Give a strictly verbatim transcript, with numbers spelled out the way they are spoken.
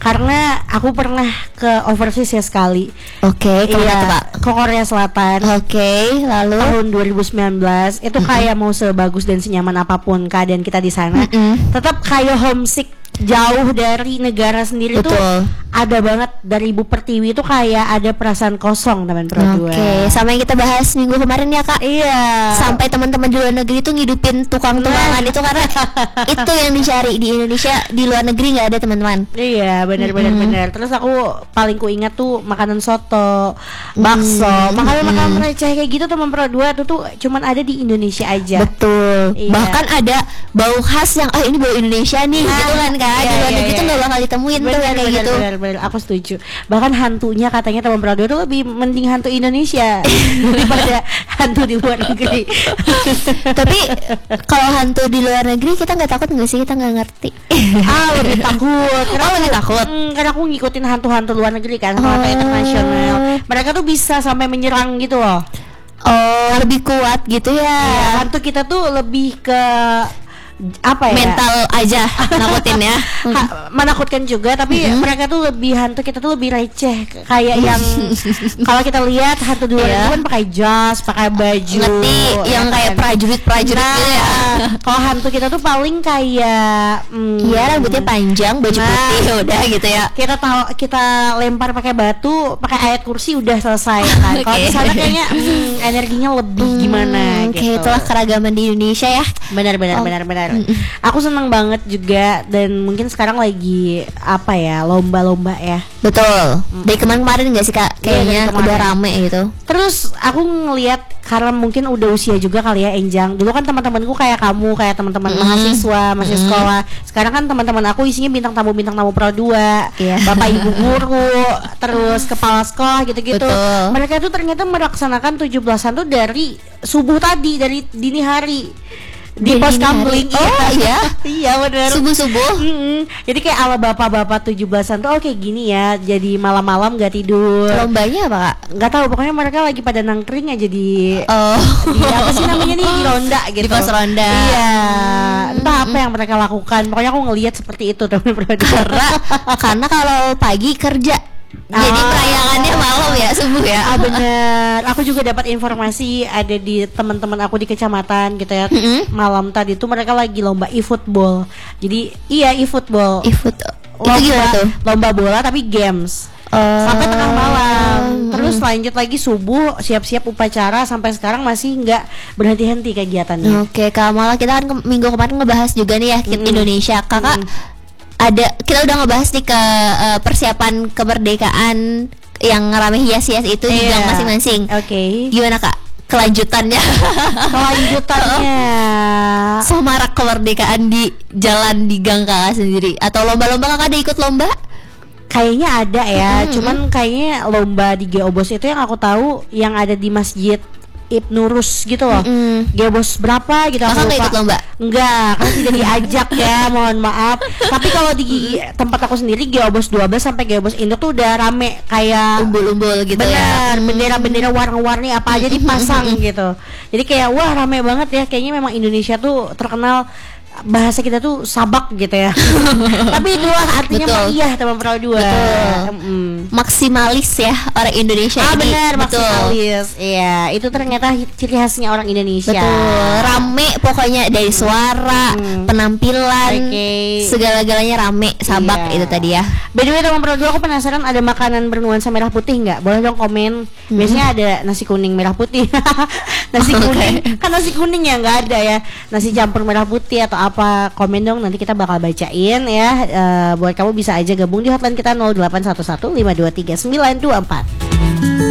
Karena aku pernah ke overseas ya sekali. Oke, okay, iya, ke Korea Selatan. Oke, okay, lalu tahun dua ribu sembilan belas itu mm-hmm. kayak mau sebagus dan senyaman apapun keadaan kita di sana, mm-hmm. tetap kayak homesick jauh dari negara sendiri. Betul. Tuh ada banget dari Ibu Pertiwi itu kayak ada perasaan kosong teman berdua. Oke, okay. Sama yang kita bahas minggu kemarin ya Kak. Iya. Sampai teman-teman di luar negeri itu ngidupin tukang-tukangan nah. itu karena itu yang dicari di Indonesia, di luar negeri nggak ada teman-teman. Iya, benar-benar mm-hmm. benar. Terus aku paling ku ingat tuh makanan soto, bakso, mm-hmm. makanan-makanan receh kayak gitu teman berdua itu tuh cuman ada di Indonesia aja. Betul. Iya. Bahkan ada bau khas yang ah ini bau Indonesia nih nah, gitu kan Kak. Iya, di luar iya, negeri iya. tuh nggak bakal ditemuin bener, tuh yang kayak bener, gitu. Bener, bener, aku setuju. Bahkan hantunya katanya teman berdua itu lebih mending hantu Indonesia daripada hantu di luar negeri. Tapi kalau hantu di luar negeri kita nggak takut nggak sih? Kita nggak ngerti. Ah lebih takut. Karena oh lebih takut. Hmm, karena aku ngikutin hantu-hantu luar negeri kan, hantu oh. internasional. Mereka tuh bisa sampai menyerang gitu loh. Oh lebih kuat gitu ya. Ya hantu kita tuh lebih ke apa ya, mental aja nakutin ya. Ha, menakutkan juga tapi mm-hmm. mereka tuh lebih hantu kita tuh lebih receh kayak yang kalau kita lihat hantu di luar yeah. itu kan pakai jas, pakai baju ngerti yang kayak prajurit-prajurit nah, gitu ya. Kalau hantu kita tuh paling kayak mm, iya rambutnya panjang, baju nah, putih udah gitu ya. Kita tahu kita lempar pakai batu, pakai ayat kursi udah selesai kan. Kalau okay. di sana kayaknya mm, energinya lebih mm, gimana gitu. Oke, itulah keragaman di Indonesia ya. Benar-benar oh. benar-benar. Aku senang banget juga dan mungkin sekarang lagi apa ya lomba-lomba ya. Betul. Dari kemarin-kemarin nggak sih Kak? Kayaknya ya, udah rame gitu. Terus aku ngelihat karena mungkin udah usia juga kali ya Enjang. Dulu kan teman-temanku kayak kamu, kayak teman-teman mm. mahasiswa, masih mm. sekolah. Sekarang kan teman-teman aku isinya bintang tamu bintang tamu Pro dua, yeah. bapak ibu guru, terus kepala sekolah gitu-gitu. Betul. Mereka tuh ternyata melaksanakan tujuh belasan tuh dari subuh tadi, dari dini hari. Di pos kamling. Oh iya. Iya benar. Subuh-subuh. Mm-hmm. Jadi kayak ala bapak-bapak tujuh belasan tuh oh kayak gini ya. Jadi malam-malam gak tidur. Lombanya apa Kak? Gak tahu, pokoknya mereka lagi pada nangkring aja di oh. di apa sih namanya nih, di ronda gitu. Di pos ronda. Iya. Entah apa yang mereka lakukan. Pokoknya aku ngelihat seperti itu teman-teman. Karena karena kalau pagi kerja. Jadi ah, perayaannya malam ya, subuh ya. Ah bener. Aku juga dapat informasi ada di teman-teman aku di kecamatan gitu ya. Mm-hmm. Malam tadi tuh mereka lagi lomba e-football. Jadi iya e-football. E-foot. Lomba, itu gimana tuh? Lomba bola tapi games. Uh, sampai tengah malam. Terus lanjut lagi subuh siap-siap upacara sampai sekarang masih nggak berhenti-henti kegiatannya. Oke, Kak Mala kita kan ke- minggu kemarin ngebahas juga nih ya mm. Indonesia. Kakak mm. ada kita udah ngebahas nih ke uh, persiapan kemerdekaan yang rame hias-hias itu yeah. di gang masing-masing. Oke. Okay. Gimana Kak kelanjutannya? Kelanjutannya semarak kemerdekaan di jalan di gang Kakak sendiri atau lomba-lomba Kakak ada ikut lomba? Kayaknya ada ya, mm-hmm. cuman kayaknya lomba di Geobos itu yang aku tahu yang ada di Masjid Ibnu Rus gitu loh. Mm-hmm. Geobos berapa gitu. Kakak nggak ikut lomba? Enggak, kan tidak diajak ya, mohon maaf. Tapi kalau di tempat aku sendiri Geobos dua belas sampai Geobos Induk tuh udah rame kayak umbul-umbul gitu bener, ya. Bener, bendera-bendera warna-warni apa aja dipasang gitu. Jadi kayak wah rame banget ya. Kayaknya memang Indonesia tuh terkenal bahasa kita tuh sabak gitu ya. Tapi itulah artinya mah iya teman Pro dua. Mm. Maksimalis ya orang Indonesia ah, ini. Benar, maksimalis. Iya, itu ternyata ciri khasnya orang Indonesia. Betul. Rame pokoknya dari suara, mm. penampilan, okay. segala-galanya rame, sabak iya. Itu tadi ya. By the way teman Pro dua, aku penasaran ada makanan bernuansa merah putih enggak? Boleh dong komen. Mm. Biasanya ada nasi kuning merah putih. Nasi kuning. Okay. Kan nasi kuning ya enggak ada ya. Nasi campur merah putih atau apa, komen dong, nanti kita bakal bacain ya. Uh, buat kamu bisa aja gabung di hotline kita nol delapan satu satu lima dua tiga sembilan dua empat.